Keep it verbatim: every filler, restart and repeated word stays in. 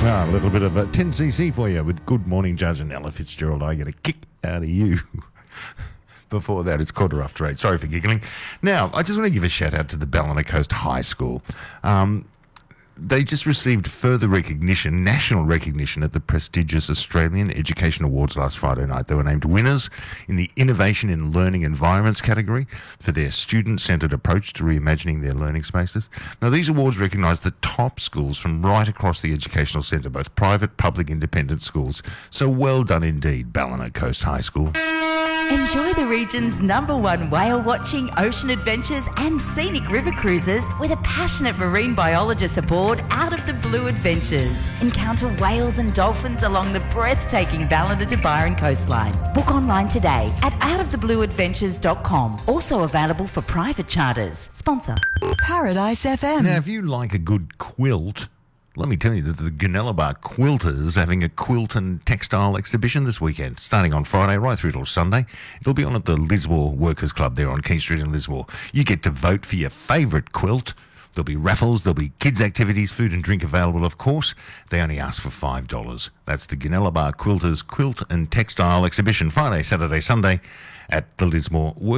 Ah, a little bit of a ten c c for you with Good Morning Judge and Ella Fitzgerald. I get a kick out of you. Before that, it's quarter after eight. Sorry for giggling. Now, I just want to give a shout out to the Ballina Coast High School. Um, they just received further recognition, national recognition, at the prestigious Australian Education Awards last Friday night. They were named winners in the Innovation in Learning Environments category for their student-centred approach to reimagining their learning spaces. Now, these awards recognise the top schools from right across the educational centre, both private, public, independent schools. So well done indeed, Ballina Coast High School. Enjoy the region's number one whale watching, ocean adventures and scenic river cruises with a passionate marine biologist aboard Out of the Blue Adventures. Encounter whales and dolphins along the breathtaking Ballina to Byron coastline. Book online today at out of the blue adventures dot com. Also available for private charters. Sponsor Paradise F M. Now, if you like a good quilt, let me tell you that the Gunnellabar Quilters are having a quilt and textile exhibition this weekend, starting on Friday right through till Sunday. It'll be on at the Lismore Workers Club there on King Street in Lismore. You get to vote for your favourite quilt. There'll be raffles, there'll be kids' activities, food and drink available, of course. They only ask for five dollars. That's the Gunnellabar Quilters Quilt and Textile Exhibition, Friday, Saturday, Sunday at the Lismore Workers